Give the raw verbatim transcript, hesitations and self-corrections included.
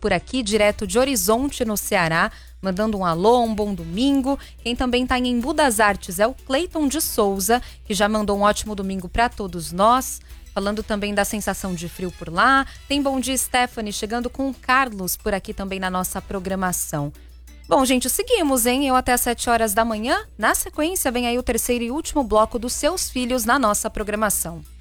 por aqui, direto de Horizonte, no Ceará, mandando um alô, um bom domingo. Quem também está em Embu das Artes é o Cleiton de Souza, que já mandou um ótimo domingo para todos nós. Falando também da sensação de frio por lá. Tem bom dia, Stephanie, chegando com o Carlos por aqui também na nossa programação. Bom, gente, seguimos, hein? Eu até às sete horas da manhã. Na sequência, vem aí o terceiro e último bloco dos Seus Filhos na nossa programação.